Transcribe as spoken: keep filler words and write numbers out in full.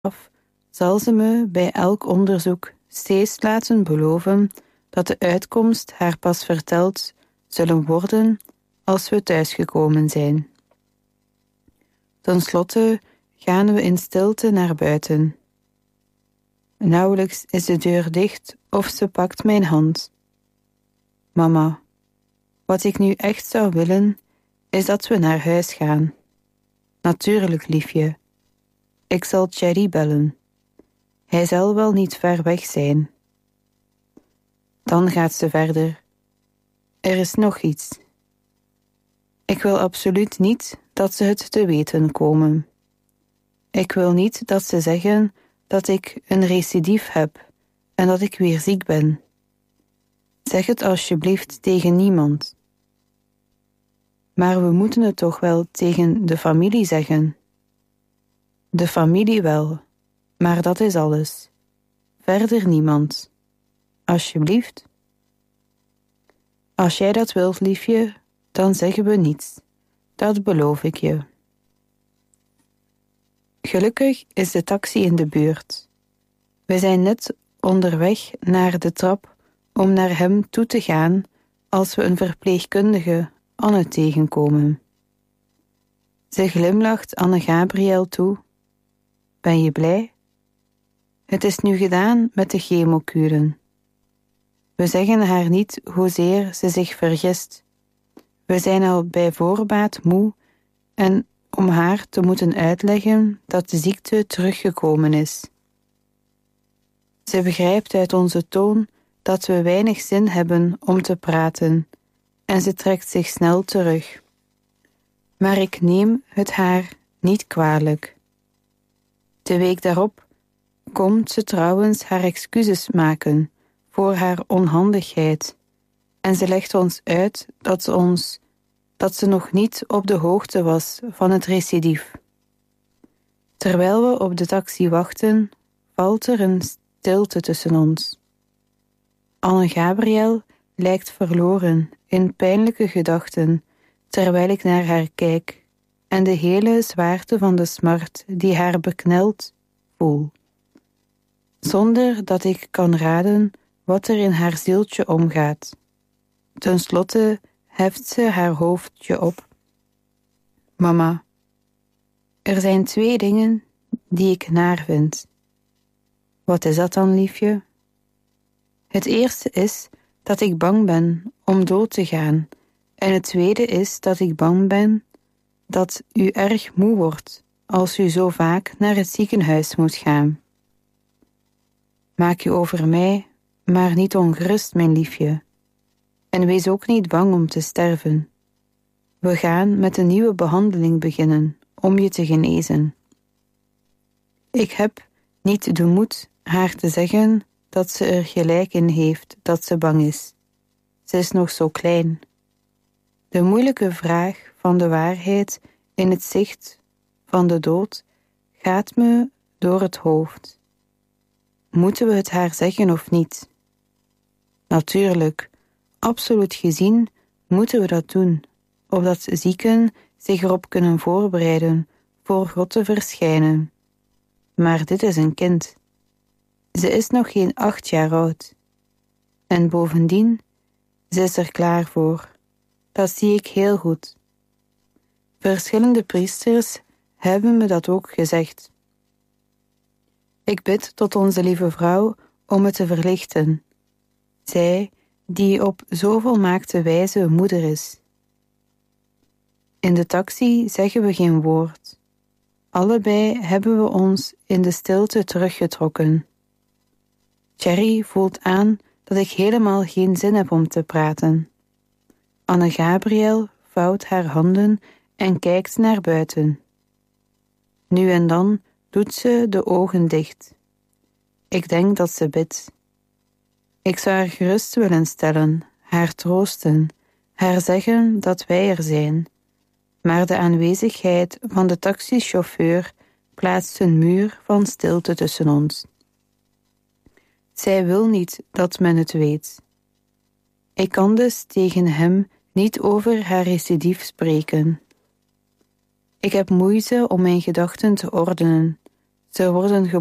af zal ze me bij elk onderzoek steeds laten beloven dat de uitkomst haar pas verteld zullen worden als we thuisgekomen zijn. Ten slotte gaan we in stilte naar buiten. Nauwelijks is de deur dicht of ze pakt mijn hand. Mama, wat ik nu echt zou willen, is dat we naar huis gaan. Natuurlijk, liefje. Ik zal Thierry bellen. Hij zal wel niet ver weg zijn. Dan gaat ze verder. Er is nog iets. Ik wil absoluut niet dat ze het te weten komen. Ik wil niet dat ze zeggen dat ik een recidief heb en dat ik weer ziek ben. Zeg het alsjeblieft tegen niemand. Maar we moeten het toch wel tegen de familie zeggen. De familie wel, maar dat is alles. Verder niemand. Alsjeblieft. Als jij dat wilt, liefje, dan zeggen we niets. Dat beloof ik je. Gelukkig is de taxi in de buurt. We zijn net onderweg naar de trap om naar hem toe te gaan als we een verpleegkundige, Anne, tegenkomen. Ze glimlacht Anne-Gabriel toe. Ben je blij? Het is nu gedaan met de chemokuren. We zeggen haar niet hoezeer ze zich vergist. We zijn al bij voorbaat moe en om haar te moeten uitleggen dat de ziekte teruggekomen is. Ze begrijpt uit onze toon dat we weinig zin hebben om te praten en ze trekt zich snel terug. Maar ik neem het haar niet kwalijk. De week daarop komt ze trouwens haar excuses maken voor haar onhandigheid en ze legt ons uit dat ze ons dat ze nog niet op de hoogte was van het recidief. Terwijl we op de taxi wachten, valt er een stilte tussen ons. Anne-Gabriel lijkt verloren in pijnlijke gedachten, terwijl ik naar haar kijk en de hele zwaarte van de smart die haar beknelt voel. Zonder dat ik kan raden wat er in haar zieltje omgaat. Ten slotte heft ze haar hoofdje op. Mama, er zijn twee dingen die ik naar vind. Wat is dat dan, liefje? Het eerste is dat ik bang ben om dood te gaan. En het tweede is dat ik bang ben dat u erg moe wordt als u zo vaak naar het ziekenhuis moet gaan. Maak je over mij maar niet ongerust, mijn liefje. En wees ook niet bang om te sterven. We gaan met een nieuwe behandeling beginnen om je te genezen. Ik heb niet de moed haar te zeggen dat ze er gelijk in heeft dat ze bang is. Ze is nog zo klein. De moeilijke vraag van de waarheid in het zicht van de dood gaat me door het hoofd. Moeten we het haar zeggen of niet? Natuurlijk, absoluut gezien moeten we dat doen, opdat zieken zich erop kunnen voorbereiden voor God te verschijnen. Maar dit is een kind. Ze is nog geen acht jaar oud. En bovendien, ze is er klaar voor. Dat zie ik heel goed. Verschillende priesters hebben me dat ook gezegd. Ik bid tot onze lieve vrouw om het te verlichten. Zij, die op zo volmaakte wijze moeder is. In de taxi zeggen we geen woord. Allebei hebben we ons in de stilte teruggetrokken. Thierry voelt aan dat ik helemaal geen zin heb om te praten. Anne-Gabriel vouwt haar handen en kijkt naar buiten. Nu en dan doet ze de ogen dicht. Ik denk dat ze bidt. Ik zou haar gerust willen stellen, haar troosten, haar zeggen dat wij er zijn. Maar de aanwezigheid van de taxichauffeur plaatst een muur van stilte tussen ons. Zij wil niet dat men het weet. Ik kan dus tegen hem niet over haar recidief spreken. Ik heb moeite om mijn gedachten te ordenen, Ze worden